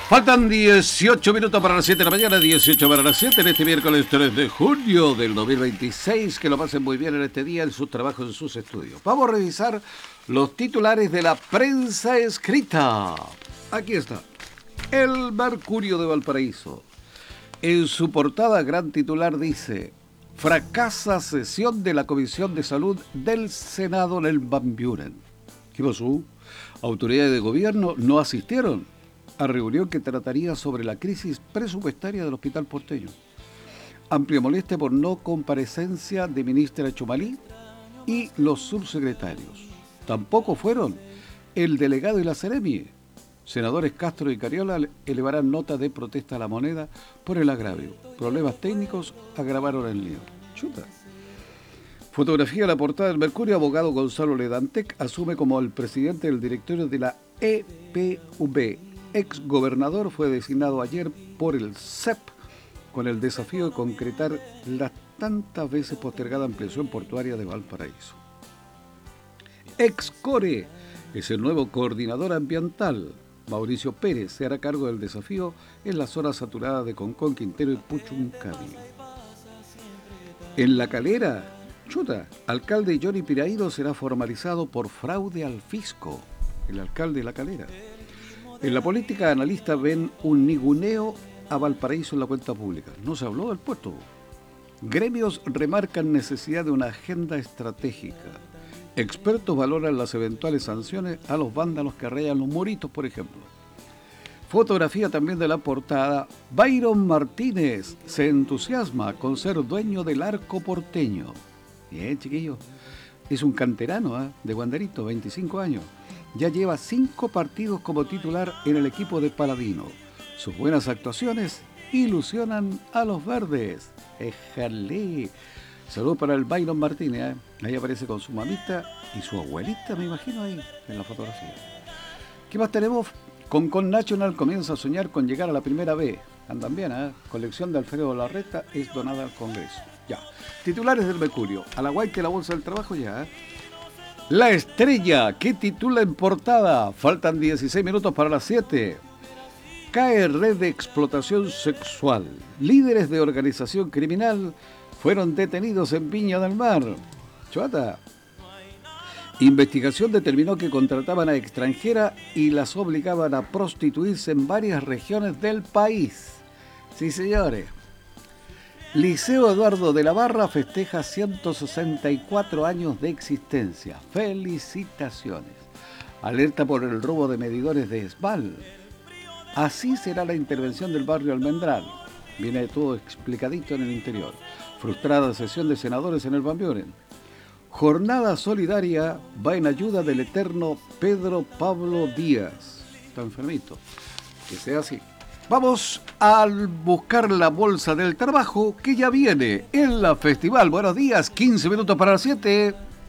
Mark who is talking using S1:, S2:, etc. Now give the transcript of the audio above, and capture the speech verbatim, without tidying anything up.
S1: Faltan dieciocho minutos para las siete de la mañana, dieciocho para las siete en este miércoles tres de junio del dos mil veintiséis. Que lo pasen muy bien en este día en sus trabajos, en sus estudios. Vamos a revisar los titulares de la prensa escrita. Aquí está. El Mercurio de Valparaíso. En su portada, gran titular dice: fracasa sesión de la Comisión de Salud del Senado en el Van Buren. ¿Qué pasó? Autoridades de gobierno no asistieron a reunión que trataría sobre la crisis presupuestaria del hospital porteño. Amplia molestia por no comparecencia de ministra Chumalí y los subsecretarios. Tampoco fueron el delegado y la Seremi. Senadores Castro y Cariola elevarán nota de protesta a la moneda por el agravio. Problemas técnicos agravaron el lío. Chuta. Fotografía de la portada del Mercurio. Abogado Gonzalo Ledantec asume como el presidente del directorio de la E P V. Ex gobernador fue designado ayer por el C E P con el desafío de concretar la tantas veces postergada ampliación portuaria de Valparaíso. Ex Core es el nuevo coordinador ambiental. Mauricio Pérez se hará cargo del desafío en la zona saturada de Concón, Quintero y Puchuncaví. En La Calera, chuta, alcalde Johnny Piraído será formalizado por fraude al fisco. El alcalde de La Calera. En la política, analistas ven un ninguneo a Valparaíso en la cuenta pública. No se habló del puerto. Gremios remarcan necesidad de una agenda estratégica. Expertos valoran las eventuales sanciones a los vándalos que rayan los moritos, por ejemplo. Fotografía también de la portada. Byron Martínez se entusiasma con ser dueño del arco porteño. Bien, chiquillos. Es un canterano, ¿eh? De Wanderito, veinticinco años. Ya lleva cinco partidos como titular en el equipo de Paladino. Sus buenas actuaciones ilusionan a los verdes. ¡Éjale! Saludos para el Byron Martínez, ¿eh? Ahí aparece con su mamita y su abuelita, me imagino, ahí en la fotografía. ¿Qué más tenemos? Concon National comienza a soñar con llegar a la primera B. Andan bien, ¿eh? Colección de Alfredo Larreta es donada al Congreso. Ya. Titulares del Mercurio. A la guay que la bolsa del trabajo ya, ¿eh? La Estrella, que titula en portada. Faltan dieciséis minutos para las siete. Cae red de explotación sexual. Líderes de organización criminal fueron detenidos en Viña del Mar. Chuata. Investigación determinó que contrataban a extranjeras y las obligaban a prostituirse en varias regiones del país. Sí, señores. Liceo Eduardo de la Barra festeja ciento sesenta y cuatro años de existencia. Felicitaciones. Alerta por el robo de medidores de ESBAL. Así será la intervención del barrio Almendral. Viene todo explicadito en el interior. Frustrada sesión de senadores en el Van Buren. Jornada solidaria va en ayuda del eterno Pedro Pablo Díaz. Está enfermito. Que sea así. Vamos a buscar la bolsa del trabajo que ya viene en la festival. Buenos días, quince minutos para las siete.